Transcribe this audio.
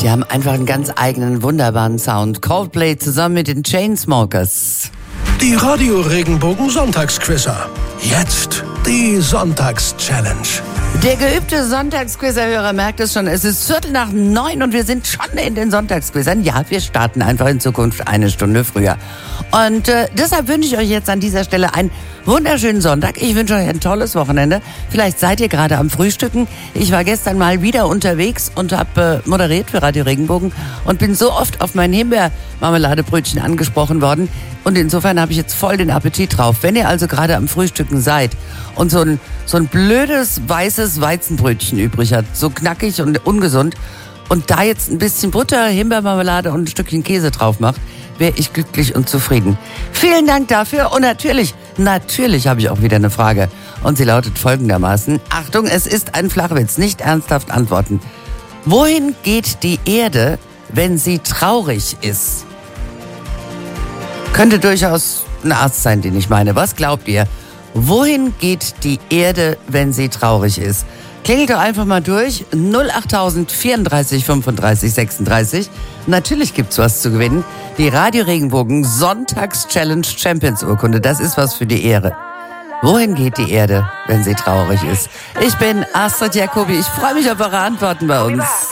Die haben einfach einen ganz eigenen, wunderbaren Sound. Coldplay zusammen mit den Chainsmokers. Die Radio Regenbogen Sonntagsquizzer. Jetzt die Sonntagschallenge. Der geübte Sonntagsquizzer-Hörer merkt es schon, es ist 8:45 und wir sind schon in den Sonntagsquizzern. Ja, wir starten einfach in Zukunft eine Stunde früher. Und deshalb wünsche ich euch jetzt an dieser Stelle einen wunderschönen Sonntag. Ich wünsche euch ein tolles Wochenende. Vielleicht seid ihr gerade am Frühstücken. Ich war gestern mal wieder unterwegs und habe moderiert für Radio Regenbogen und bin so oft auf mein Himbeer-Marmeladebrötchen angesprochen worden. Und insofern habe ich jetzt voll den Appetit drauf. Wenn ihr also gerade am Frühstücken seid und so ein blödes, weißes Weizenbrötchen übrig hat, so knackig und ungesund, und da jetzt ein bisschen Butter, Himbeermarmelade und ein Stückchen Käse drauf macht, wäre ich glücklich und zufrieden. Vielen Dank dafür und natürlich habe ich auch wieder eine Frage. Und sie lautet folgendermaßen. Achtung, es ist ein Flachwitz, nicht ernsthaft antworten. Wohin geht die Erde, wenn sie traurig ist? Könnte durchaus ein Arzt sein, den ich meine. Was glaubt ihr? Wohin geht die Erde, wenn sie traurig ist? Klingelt doch einfach mal durch. 08000 34 35 36. Natürlich gibt's was zu gewinnen. Die Radio Regenbogen Sonntags-Challenge Champions Urkunde. Das ist was für die Ehre. Wohin geht die Erde, wenn sie traurig ist? Ich bin Astrid Jacobi. Ich freue mich auf eure Antworten bei uns.